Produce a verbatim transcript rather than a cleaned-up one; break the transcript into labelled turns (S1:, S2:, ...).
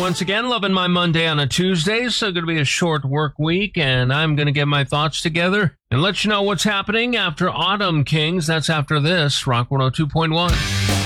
S1: once again. Loving my Monday on a Tuesday, so going to be a short work week, and I'm going to get my thoughts together and let you know what's happening after Autumn Kings. That's after this, Rock one oh two point one.